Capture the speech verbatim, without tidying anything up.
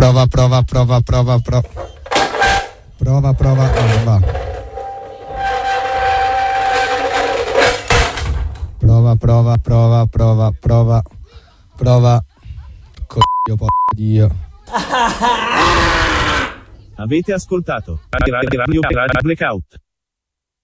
Prova, prova, prova, prova, prova. Prova, prova, oh, va. Prova, prova, prova, prova, prova. Prova. Coglio, po' Dio. Avete ascoltato Radio Radio Blackout.